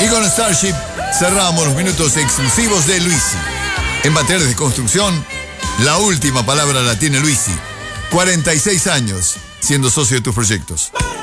Y con Starship cerramos los minutos exclusivos de Luisi. En materias de construcción, la última palabra la tiene Luisi. 46 años siendo socio de tus proyectos.